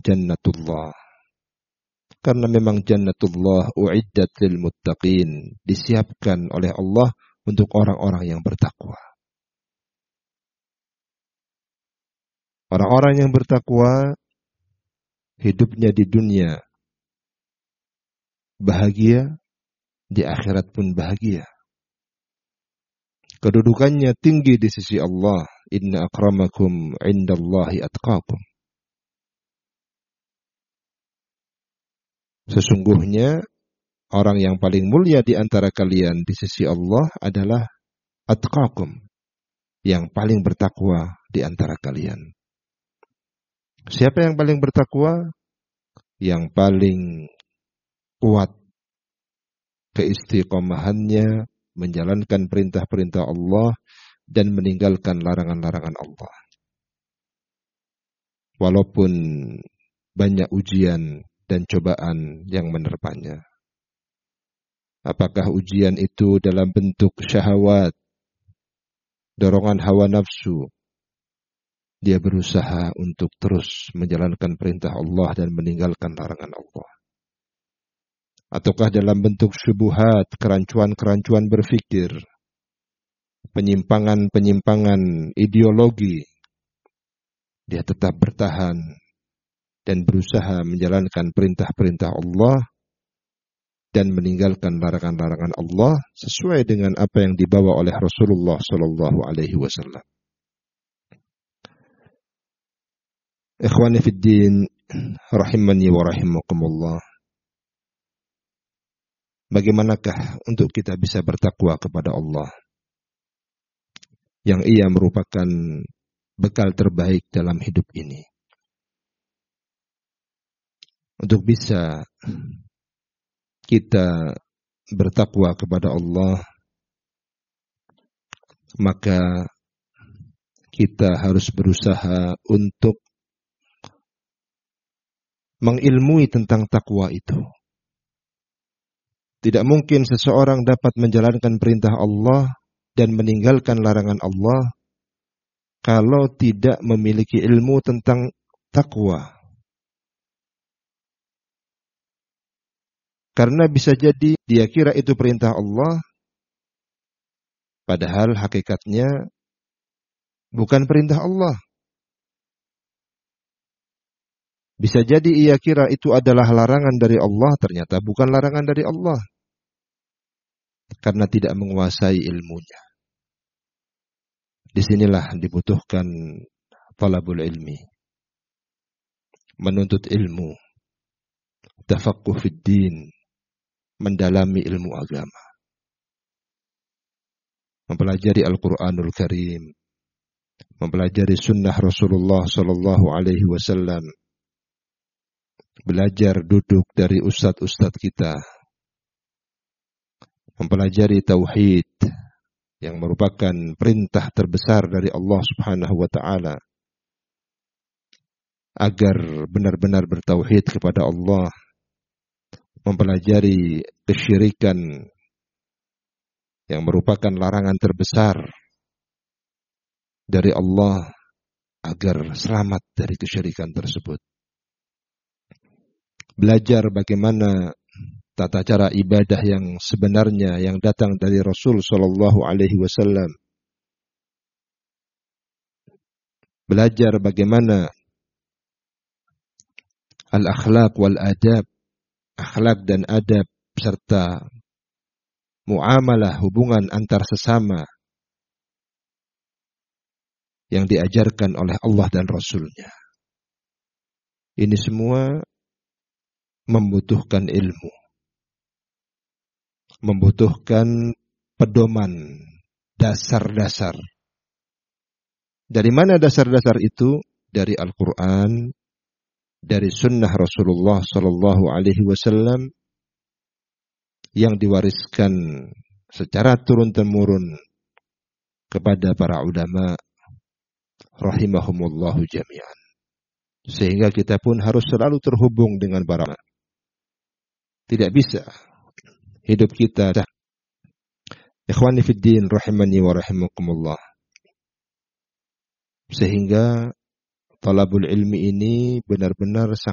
jannatullah. Karena memang jannatullah uiddat lil muttaqin, disiapkan oleh Allah untuk orang-orang yang bertakwa. Orang-orang yang bertakwa hidupnya di dunia bahagia, di akhirat pun bahagia. Kedudukannya tinggi di sisi Allah. Inna akramakum indallahi atqakum. Sesungguhnya orang yang paling mulia di antara kalian di sisi Allah adalah atqakum, yang paling bertakwa di antara kalian. Siapa yang paling bertakwa? Yang paling kuat keistiqomahannya menjalankan perintah-perintah Allah dan meninggalkan larangan-larangan Allah. Walaupun banyak ujian dan cobaan yang menerpanya. Apakah ujian itu dalam bentuk syahwat, dorongan hawa nafsu? Dia berusaha untuk terus menjalankan perintah Allah dan meninggalkan larangan Allah. Ataukah dalam bentuk syubhat, kerancuan-kerancuan berfikir, penyimpangan-penyimpangan ideologi, dia tetap bertahan dan berusaha menjalankan perintah-perintah Allah dan meninggalkan larangan-larangan Allah sesuai dengan apa yang dibawa oleh Rasulullah sallallahu alaihi wasallam. Ikhwani fid din, rahimani wa rahimakumullah. Bagaimanakah untuk kita bisa bertakwa kepada Allah yang ia merupakan bekal terbaik dalam hidup ini? Untuk bisa kita bertakwa kepada Allah, maka kita harus berusaha untuk mengilmui tentang takwa itu. Tidak mungkin seseorang dapat menjalankan perintah Allah dan meninggalkan larangan Allah kalau tidak memiliki ilmu tentang takwa. Karena bisa jadi dia kira itu perintah Allah, padahal hakikatnya bukan perintah Allah. Bisa jadi ia kira itu adalah larangan dari Allah, ternyata bukan larangan dari Allah. Karena tidak menguasai ilmunya. Disinilah dibutuhkan talabul ilmi. Menuntut ilmu. Tafaqquh fid din. Mendalami ilmu agama. Mempelajari Al-Quranul Karim. Mempelajari sunnah Rasulullah sallallahu alaihi wasallam. Belajar duduk dari ustadz-ustadz kita. Mempelajari tauhid yang merupakan perintah terbesar dari Allah Subhanahu wa taala agar benar-benar bertauhid kepada Allah. Mempelajari kesyirikan yang merupakan larangan terbesar dari Allah agar selamat dari kesyirikan tersebut. Belajar bagaimana tata cara ibadah yang sebenarnya yang datang dari Rasul sallallahu alaihi wasallam. Belajar bagaimana al-akhlaq wal adab, akhlak dan adab serta muamalah, hubungan antar sesama yang diajarkan oleh Allah dan Rasulnya. Ini semua membutuhkan ilmu, membutuhkan pedoman, dasar-dasar. Dari mana dasar-dasar itu? Dari Al-Quran, dari sunnah Rasulullah sallallahu alaihi wasallam yang diwariskan secara turun-temurun kepada para ulama rahimahumullahu jami'an. Sehingga kita pun harus selalu terhubung dengan para ulama. Tidak bisa hidup kita. Ikhwani fid din rahimani wa rahimakumullah. Sehingga talabul ilmi ini benar-benar sangat